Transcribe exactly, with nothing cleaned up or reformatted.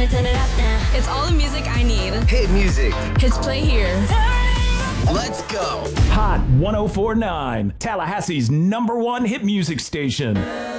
me turn it up now. It's all the music I need. Hit music. Hits play here. Let's go. Hot one oh four point nine, Tallahassee's number one hit music station.